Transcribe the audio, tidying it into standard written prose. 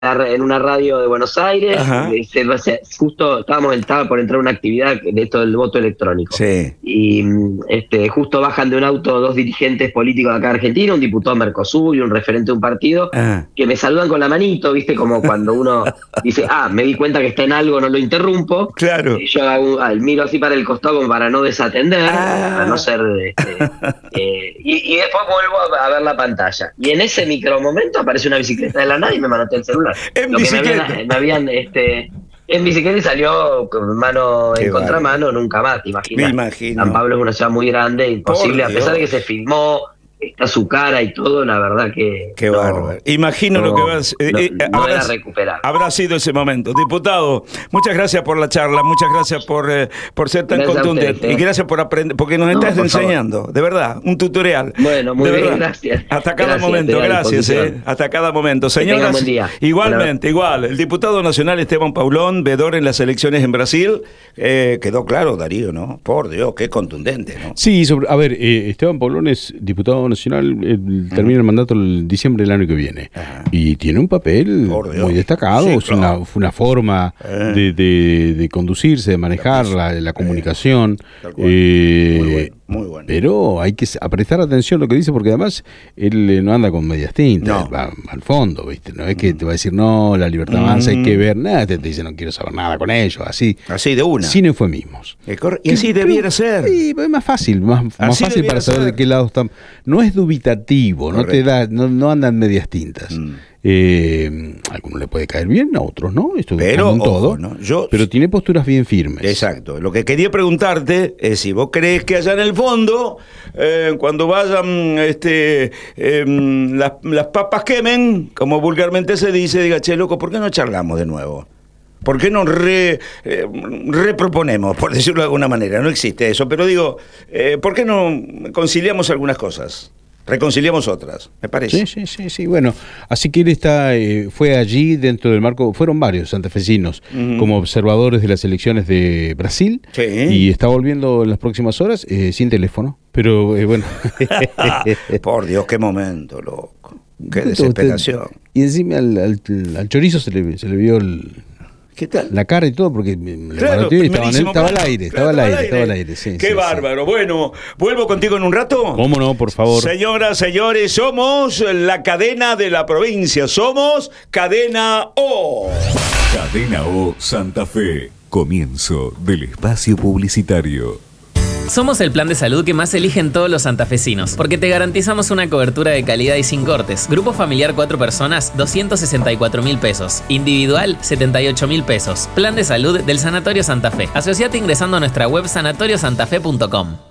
en una radio de Buenos Aires. Justo estaba por entrar a una actividad de esto del voto electrónico. Sí. Y justo bajan de un auto dos dirigentes políticos de acá de Argentina, un diputado Mercosur y un referente de un partido, que me saludan con la manito, ¿viste? Como cuando uno dice, me di cuenta que está en algo, no lo interrumpo. Claro. Y yo miro así para el costado como para no desatender, a no ser... y después vuelvo a ver la pantalla. Y en ese micromomento aparece una bicicleta de la nada y me manotea el celular. En bicicleta. Me habían en bicicleta y salió con mano en contramano, nunca más, te imaginas. Me imagino. San Pablo es una ciudad muy grande, imposible, a pesar de que se filmó, está su cara y todo, la verdad que... Qué bárbaro. Imagino lo que vas... no era recuperable. Habrá sido ese momento. Diputado, muchas gracias por la charla, muchas gracias por ser tan Gracias contundente. ustedes, Y gracias por aprender, porque nos estás enseñando, de verdad, un tutorial. Bueno, muy de bien, verdad. Gracias. Hasta cada momento, gracias. Hasta cada momento. Señoras, buen día. igualmente, igual. El diputado nacional Esteban Paulón, veedor en las elecciones en Brasil, quedó claro, Darío, ¿no? Por Dios, qué contundente, ¿no? Sí, a ver, Esteban Paulón es diputado nacional, termina el mandato el diciembre del año que viene. Y tiene un papel muy destacado, sí, claro. Fue una forma de conducirse, de manejar la comunicación. Muy bueno. Pero hay que prestar atención a lo que dice, porque además él no anda con medias tintas, va al fondo, ¿viste? No es que te va a decir, no, la libertad avanza, hay que ver nada, te dice, no quiero saber nada con ellos, así de una. Sin eufemismos. Y así debiera ser. Sí, es más fácil, más fácil para saber de qué lado están. No es dubitativo, no andan medias tintas. A algunos le puede caer bien, a otros no, esto pero todo, ¿no? Pero tiene posturas bien firmes. Exacto. Lo que quería preguntarte es si vos crees que allá en el fondo, cuando vayan las papas quemen, como vulgarmente se dice, diga, che, loco, ¿por qué no charlamos de nuevo? ¿Por qué no reproponemos, por decirlo de alguna manera? No existe eso, pero digo, ¿por qué no conciliamos algunas cosas? Reconciliamos otras, me parece. Sí. Bueno, así que él fue allí dentro del marco, fueron varios santafesinos como observadores de las elecciones de Brasil, y está volviendo en las próximas horas sin teléfono, pero bueno. Por Dios, qué momento, loco. Qué desesperación. Y encima al chorizo se le vio ¿qué tal? La cara y todo, porque estaba al aire. Sí, qué bárbaro. Sí. Bueno, ¿vuelvo contigo en un rato? ¿Cómo no, por favor? Señoras, señores, somos la cadena de la provincia. Somos Cadena O. Cadena O Santa Fe. Comienzo del espacio publicitario. Somos el plan de salud que más eligen todos los santafesinos, porque te garantizamos una cobertura de calidad y sin cortes. Grupo familiar 4 personas, 264.000 pesos. Individual, 78.000 pesos. Plan de salud del Sanatorio Santa Fe. Asociate ingresando a nuestra web sanatoriosantafe.com.